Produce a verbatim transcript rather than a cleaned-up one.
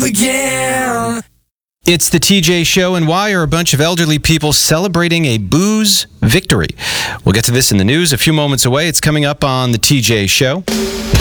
again. It's the T J Show, and why are a bunch of elderly people celebrating a booze victory? We'll get to this in the news a few moments away. It's coming up on the T J Show.